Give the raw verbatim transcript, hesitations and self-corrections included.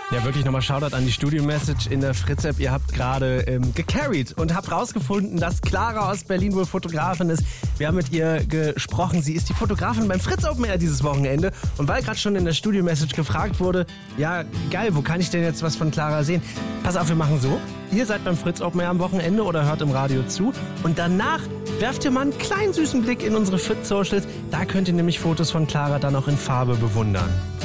Ja, wirklich nochmal Shoutout an die Studio-Message in der Fritz-App. Ihr habt gerade ähm, gecarried und habt rausgefunden, dass Clara aus Berlin wohl Fotografin ist. Wir haben mit ihr gesprochen. Sie ist die Fotografin beim Fritz Open Air dieses Wochenende. Und weil gerade schon in der Studio-Message gefragt wurde, ja, geil, wo kann ich denn jetzt was von Clara sehen? Pass auf, wir machen so. Ihr seid beim Fritz Open Air am Wochenende oder hört im Radio zu. Und danach werft ihr mal einen kleinen süßen Blick in unsere Fritz Socials. Da könnt ihr nämlich Fotos von Clara dann auch in Farbe bewundern.